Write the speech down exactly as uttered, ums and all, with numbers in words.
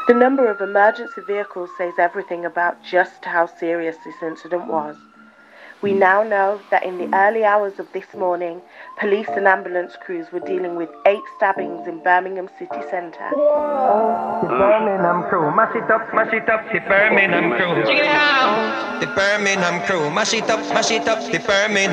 The number of emergency vehicles says everything about just how serious this incident was. We now know that in the early hours of this morning, police and ambulance crews were dealing with eight stabbings in Birmingham city centre. The Birmingham crew, mash it up, mash it up, the Birmingham crew. Check it out. The Birmingham crew, mash it up, mash it up, the Birmingham